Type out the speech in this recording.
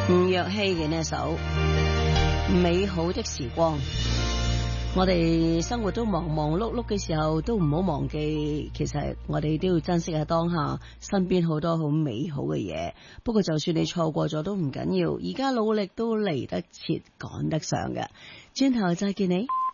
吳若希嘅呢一首美好的時光。我哋生活都忙忙碌碌嘅時候，都唔好忘記，其實我哋都要珍惜下當下身邊好多好美好嘅嘢。不過就算你錯過咗都唔緊要，而家努力都嚟得切，趕得上嘅。轉頭再見你。